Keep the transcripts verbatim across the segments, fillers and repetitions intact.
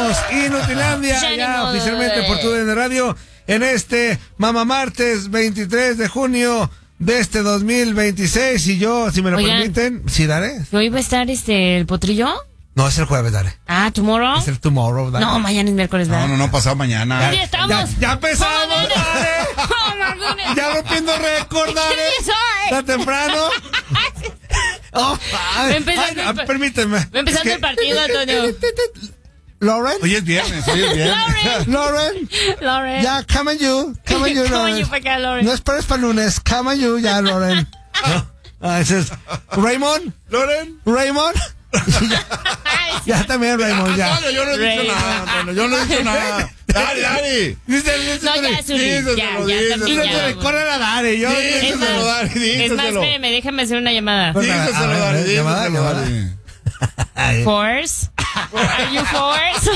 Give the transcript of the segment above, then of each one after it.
Somos Inutilandia, ya, ya oficialmente por tu D N Radio, en este Mamá Martes veintitrés de junio de este dos mil veintiséis. Y yo, si me lo Oigan, permiten, ¿sí daré? ¿Hoy va a estar este el potrillo? No, es el jueves, dale. Ah, ¿tomorrow? Es el tomorrow, dale. No, mañana es miércoles, ¿verdad? No, no, no, pasado mañana. Ya, estamos. Ya, ya empezamos, Oh, dale. Oh, ya rompiendo récord, dale. Está temprano. Oh, ay, empezando ay, el, permíteme. empezando es que, el partido, Antonio. Lauren. Hoy es viernes, hoy es viernes. Lauren. Lauren. Ya, come on you. Come on you, Come on Lauren. you para acá, Lauren. No esperes para lunes. Come on you, ya, Lauren. No. Ah, ese es Raymond. Lauren. Raymond. ya, ya también, Raymond, ya. Antonio, yo no he dicho nada, Antonio, yo no he dicho nada. Dale, dale. Díselo, no, ya, Zuli, ya, ya, también ya. Corre a Dale, yo. Díselo, Dale, díselo. Es más, espérame, déjame hacer una llamada. Díselo, Dale, díselo, Dale. Force. Are you Force?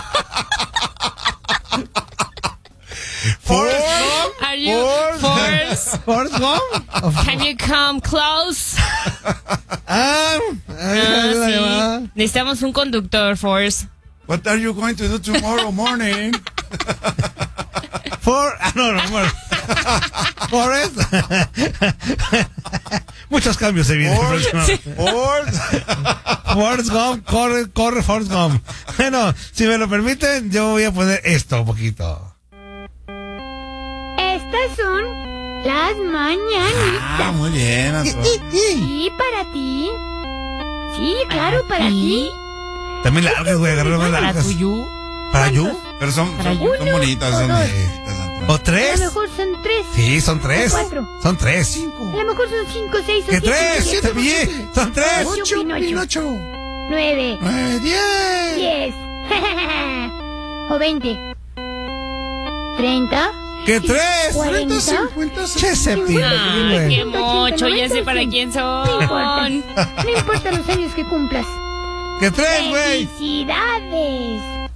Force? Are you Force? Force Gump? Can you come close? Ah, ah, sí. Necesitamos un conductor, Force. What are you going to do tomorrow morning? For, ah, no, no, no. Forrest. Muchos cambios se vienen. Forrest. Forrest Gump, corre, corre, Forrest Gump. Bueno, si me lo permiten, yo voy a poner esto un poquito. Estas son las mañanitas. Ah, muy bien, Antonio. Sí, para ti. Sí, claro, para ti. También largas, güey, agarrar más largas. ¿Para tuyo? ¿Para you? Pero son, son, son bonitas, son bonitas, Antonio. ¿O A tres? lo mejor son tres. Sí, son tres. Cuatro. Son tres. A lo mejor son cinco, seis o ¿Qué siete. tres? siete, Te pillé. Son tres. Ocho, Pinocho. Nueve. Nueve, diez. Diez. O veinte. Treinta. ¿Qué tres? Cuarenta. cincuenta, Che, Cepillo. Ay, qué mocho, ya sé para quién No son. importa. No importa los años que cumplas. ¿Qué tres, güey? ¡Felicidades!